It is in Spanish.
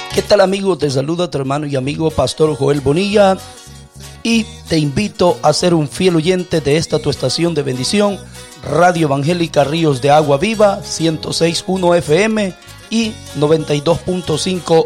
¿Qué tal, amigo? Te saluda tu hermano y amigo Pastor Joel Bonilla y te invito a ser un fiel oyente de esta tu estación de bendición, Radio Evangélica Ríos de Agua Viva, 106.1 FM y 92.5